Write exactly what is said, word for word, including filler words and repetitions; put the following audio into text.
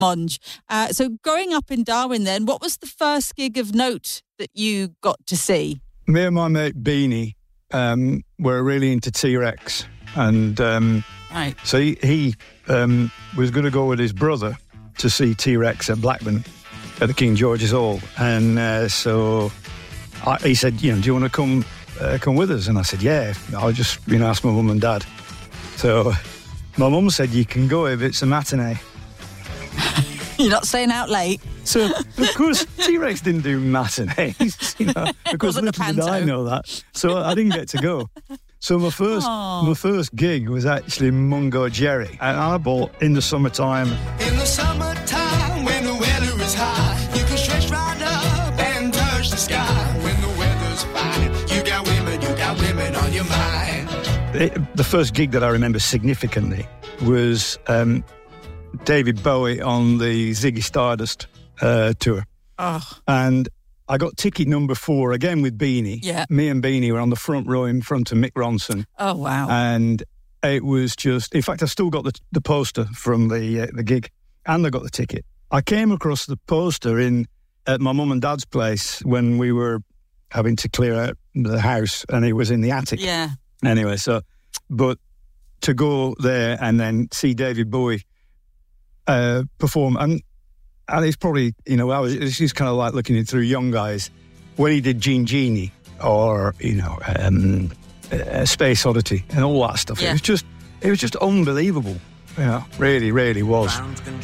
Monge. Uh, so growing up in Darwin then, what was the first gig of note that you got to see? Me and my mate Beanie um, were really into T-Rex. And um, right. so he, he um, was going to go with his brother to see T-Rex at Blackburn at the King George's Hall. And uh, so I, he said, you know, do you want to come uh, come with us? And I said, yeah, I'll just, you know, ask my mum and dad. So my mum said, you can go if it's a matinee. You're not staying out late? So, of course, T-Rex didn't do matinees, you know. Of course, little did I know that. So I didn't get to go. So my first Aww. my first gig was actually Mungo Jerry. And I bought In the Summertime. In the summertime, when the weather is high, you can stretch right up and touch the sky. When the weather's fine, you got women, you got women on your mind. It, the first gig that I remember significantly was um, David Bowie on the Ziggy Stardust uh, tour. Oh. And I got ticket number four, again with Beanie. Yeah. Me and Beanie were on the front row in front of Mick Ronson. Oh, wow. And it was just... In fact, I still got the, the poster from the uh, the gig, and I got the ticket. I came across the poster in at my mum and dad's place when we were having to clear out the house, and it was in the attic. Yeah. Anyway, so... But to go there and then see David Bowie uh, perform... and. And it's probably, you know, I was, it's just kind of like looking in through young guys. When he did Gene Genie or, you know, um, uh, Space Oddity and all that stuff, yeah. it was just, it was just unbelievable. You know, really, really was.